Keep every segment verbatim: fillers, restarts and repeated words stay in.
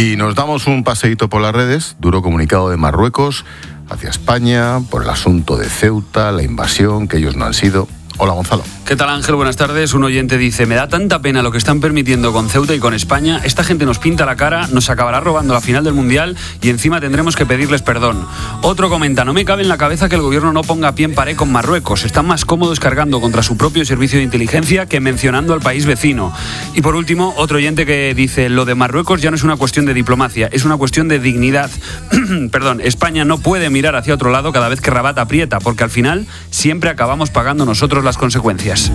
Y nos damos un paseíto por las redes, duro comunicado de Marruecos hacia España por el asunto de Ceuta, la invasión, que ellos no han sido. Hola, Gonzalo. ¿Qué tal, Ángel? Buenas tardes. Un oyente dice: me da tanta pena lo que están permitiendo con Ceuta y con España. Esta gente nos pinta la cara, nos acabará robando la final del Mundial y encima tendremos que pedirles perdón. Otro comenta: no me cabe en la cabeza que el gobierno no ponga pie en pared con Marruecos. Están más cómodos cargando contra su propio servicio de inteligencia que mencionando al país vecino. Y por último, otro oyente que dice: lo de Marruecos ya no es una cuestión de diplomacia, es una cuestión de dignidad. Perdón, España no puede mirar hacia otro lado cada vez que Rabat aprieta, porque al final siempre acabamos pagando nosotros las consecuencias.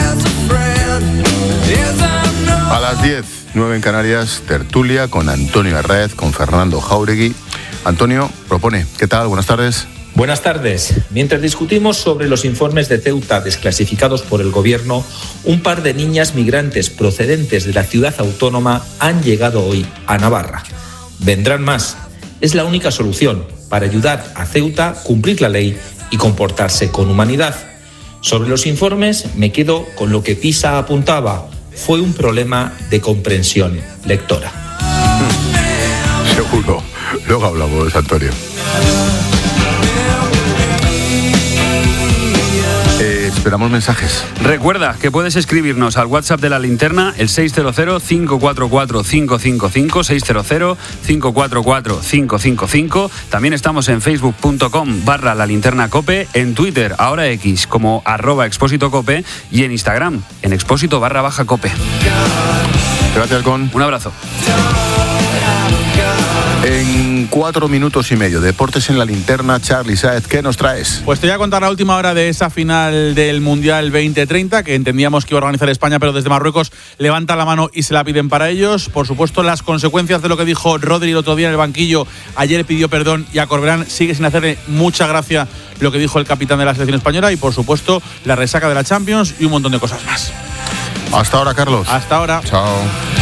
A las diez, nueve en Canarias, tertulia con Antonio Arraez, con Fernando Jáuregui. Antonio propone. ¿Qué tal? Buenas tardes. Buenas tardes. Mientras discutimos sobre los informes de Ceuta desclasificados por el gobierno, un par de niñas migrantes procedentes de la ciudad autónoma han llegado hoy a Navarra. Vendrán más. Es la única solución para ayudar a Ceuta a cumplir la ley y comportarse con humanidad. Sobre los informes me quedo con lo que Pisa apuntaba. Fue un problema de comprensión lectora. Seguro. Luego hablamos, Antonio. Eh, esperamos mensajes. Recuerda que puedes escribirnos al WhatsApp de La Linterna, el seis cero cero, cinco cuatro cuatro, cinco cinco cinco, seis cero cero, cinco cuatro cuatro, cinco cinco cinco. También estamos en facebook.com barra La Linterna Cope, en Twitter, ahora X, como arroba Expósito Cope, y en Instagram, en Expósito barra baja Cope. Gracias, Gon. Un abrazo. En cuatro minutos y medio, Deportes en La Linterna. Charly Sáez, ¿qué nos traes? Pues te voy a contar la última hora de esa final del Mundial veinte treinta, que entendíamos que iba a organizar España, pero desde Marruecos levanta la mano y se la piden para ellos. Por supuesto, las consecuencias de lo que dijo Rodri el otro día en el banquillo. Ayer pidió perdón y a Corberán sigue sin hacerle mucha gracia lo que dijo el capitán de la selección española. Y por supuesto, la resaca de la Champions y un montón de cosas más. Hasta ahora, Carlos. Hasta ahora. Chao.